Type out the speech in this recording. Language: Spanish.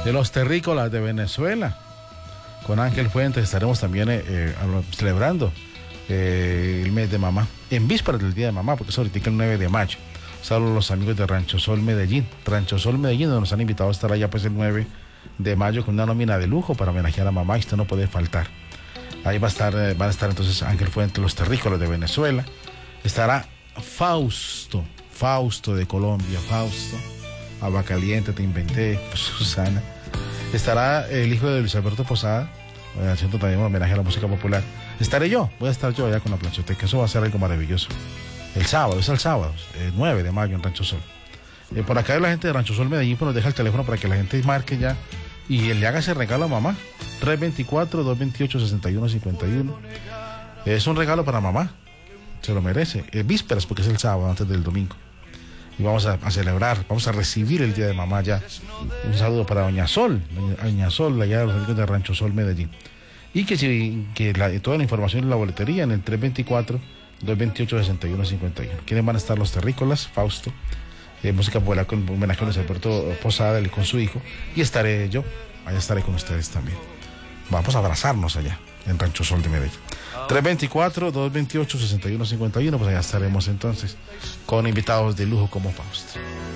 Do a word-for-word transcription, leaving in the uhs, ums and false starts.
de los terrícolas de Venezuela. Con Ángel Fuentes estaremos también eh, eh, celebrando eh, el mes de mamá, en vísperas del día de mamá, porque es ahorita el nueve de mayo. Saludos a los amigos de Rancho Sol Medellín. Rancho Sol Medellín, donde nos han invitado a estar allá pues el nueve de mayo con una nómina de lujo para homenajear a mamá, y usted no puede faltar. Ahí va a estar, eh, van a estar entonces Ángel Fuentes, los terrícolas de Venezuela. Estará Fausto, Fausto de Colombia, Fausto. Agua Caliente, Te Inventé, Susana. Estará el hijo de Luis Alberto Posada, haciendo también un homenaje a la música popular. Estaré yo, voy a estar yo allá con la planchoteca, eso va a ser algo maravilloso. El sábado, es el sábado, el nueve de mayo en Rancho Sol. Eh, por acá la gente de Rancho Sol Medellín pues nos deja el teléfono para que la gente marque ya y le haga ese regalo a mamá. tres dos cuatro, dos dos ocho, seis uno cinco uno. Es un regalo para mamá, se lo merece. Es vísperas porque es el sábado antes del domingo. Y vamos a, a celebrar, vamos a recibir el Día de Mamá ya. Un saludo para Doña Sol, Doña Sol, allá de los amigos de Rancho Sol Medellín. Y que, si, que la, toda la información en la boletería en el tres dos cuatro, dos dos ocho, seis uno cinco uno. ¿Quiénes van a estar? Los terrícolas, Fausto, eh, música popular con homenaje a Luis Alberto Posada y con su hijo. Y estaré yo, allá estaré con ustedes también. Vamos a abrazarnos allá en Rancho Sol de Medellín. tres dos cuatro, dos dos ocho, seis uno cinco uno, pues allá estaremos entonces con invitados de lujo como Fausto.